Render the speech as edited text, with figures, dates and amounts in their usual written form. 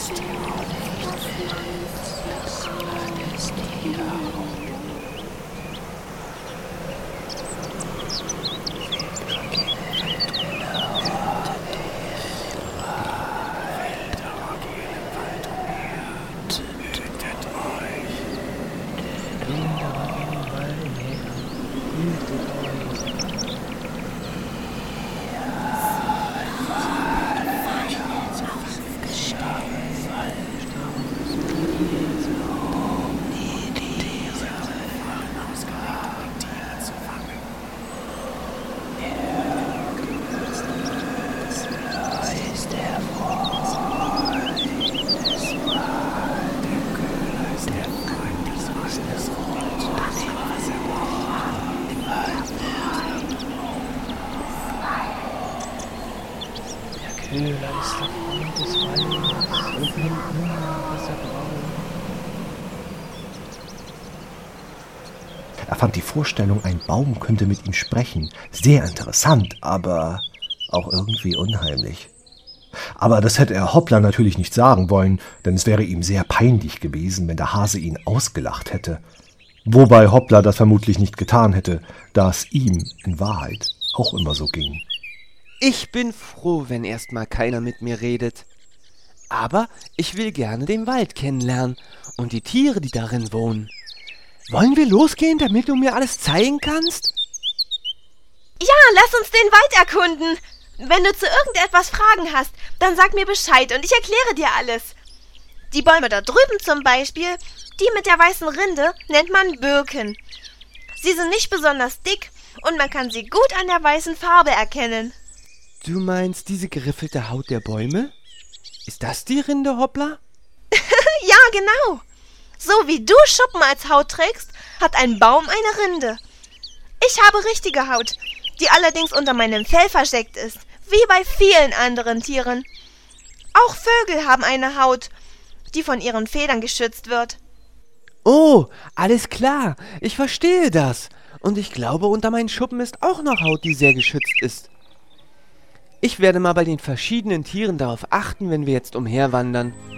Köhler ist der Freund des Waldes und nimmt immer, was er braucht. Er fand die Vorstellung, ein Baum könnte mit ihm sprechen, sehr interessant, aber auch irgendwie unheimlich. Aber das hätte er Hoppla natürlich nicht sagen wollen, denn es wäre ihm sehr peinlich gewesen, wenn der Hase ihn ausgelacht hätte. Wobei Hoppla das vermutlich nicht getan hätte, da es ihm in Wahrheit auch immer so ging. Ich bin froh, wenn erst mal keiner mit mir redet. Aber ich will gerne den Wald kennenlernen und die Tiere, die darin wohnen. Wollen wir losgehen, damit du mir alles zeigen kannst? Ja, lass uns den Wald erkunden. Wenn du zu irgendetwas Fragen hast, dann sag mir Bescheid und ich erkläre dir alles. Die Bäume da drüben zum Beispiel, die mit der weißen Rinde, nennt man Birken. Sie sind nicht besonders dick und man kann sie gut an der weißen Farbe erkennen. Du meinst diese geriffelte Haut der Bäume? Ist das die Rinde, Hoppla? Ja, genau. So wie du Schuppen als Haut trägst, hat ein Baum eine Rinde. Ich habe richtige Haut, die allerdings unter meinem Fell versteckt ist, wie bei vielen anderen Tieren. Auch Vögel haben eine Haut, die von ihren Federn geschützt wird. Oh, alles klar, ich verstehe das. Und ich glaube, unter meinen Schuppen ist auch noch Haut, die sehr geschützt ist. Ich werde mal bei den verschiedenen Tieren darauf achten, wenn wir jetzt umherwandern.